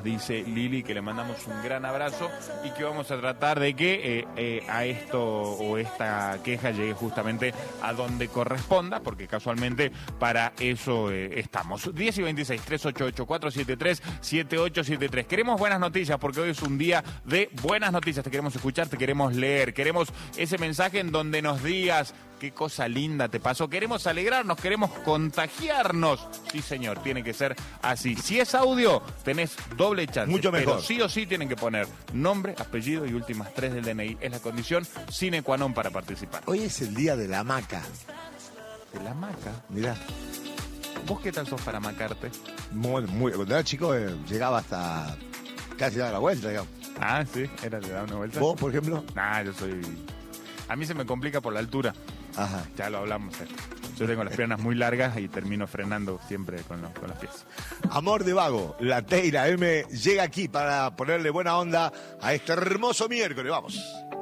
dice Lili, que le mandamos un gran abrazo y que vamos a tratar de que a esto o esta queja llegue justamente a donde corresponda, porque casualmente para eso estamos. 10 y 26, 388-473-7873. Queremos buenas noticias porque hoy es un día de buenas noticias. Te queremos escuchar, te queremos leer, queremos ese mensaje en donde nos digas qué cosa linda te pasó. Queremos alegrarnos, queremos contagiarnos. Sí, señor, tiene que ser así. Si es audio, tenés doble chance. Mucho mejor. Pero sí o sí tienen que poner nombre, apellido y últimas 3 del DNI. Es la condición sine qua non para participar. Hoy es el día de la hamaca. ¿De la hamaca? Mirá. ¿Vos qué tal sos para amacarte? Cuando era chico llegaba hasta casi dar la vuelta, digamos. Ah, sí, era de dar una vuelta. ¿Vos, por ejemplo? Nah, yo soy... A mí se me complica por la altura. Ajá. Ya lo hablamos. Yo tengo las piernas muy largas y termino frenando siempre con los pies. Amor de Vago, la T y la M llega aquí para ponerle buena onda a este hermoso miércoles. Vamos.